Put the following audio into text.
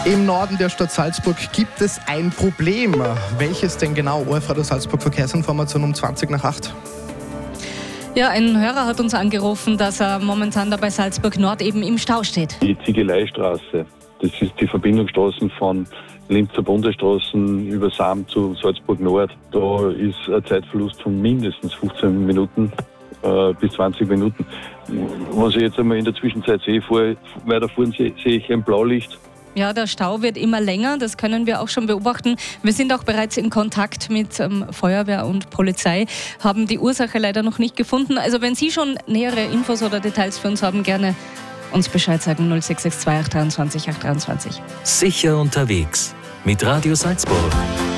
Im Norden der Stadt Salzburg gibt es ein Problem. Welches denn genau? ORF Radio Salzburg Verkehrsinformation um 20:08. Ja, ein Hörer hat uns angerufen, dass er momentan da bei Salzburg Nord eben im Stau steht. Die Ziegeleistraße, das ist die Verbindungsstraßen von Linzer Bundesstraßen über Sam zu Salzburg Nord. Da ist ein Zeitverlust von mindestens 15 Minuten bis 20 Minuten. Was ich jetzt einmal in der Zwischenzeit sehe, weiter vorne sehe ich ein Blaulicht. Ja, der Stau wird immer länger, das können wir auch schon beobachten. Wir sind auch bereits in Kontakt mit Feuerwehr und Polizei, haben die Ursache leider noch nicht gefunden. Also wenn Sie schon nähere Infos oder Details für uns haben, gerne uns Bescheid sagen, 0662 823 823. Sicher unterwegs mit Radio Salzburg.